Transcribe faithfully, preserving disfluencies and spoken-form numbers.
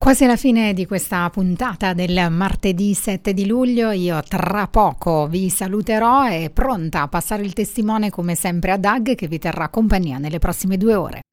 Quasi alla fine di questa puntata del martedì sette di luglio, io tra poco vi saluterò e pronta a passare il testimone come sempre a Dag che vi terrà compagnia nelle prossime due ore.